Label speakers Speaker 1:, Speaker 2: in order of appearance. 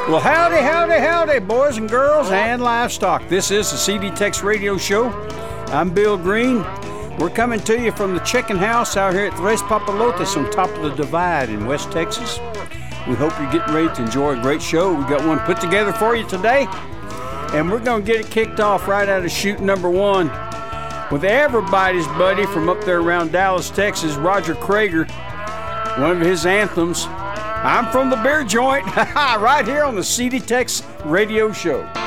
Speaker 1: Well, howdy, howdy, howdy, boys and girls and livestock. This is the CD Tex Radio Show. I'm Bill Green. We're coming to you from the chicken house out here at Tres Papalotes on top of the Divide in West Texas. We hope you're getting ready to enjoy a great show. We got one put together for you today, and we're going to get it kicked off right out of shoot number one with everybody's buddy from up there around Dallas, Texas, Roger Krager. One of his anthems, I'm from the Beer Joint, right here on the CD Tex Radio Show.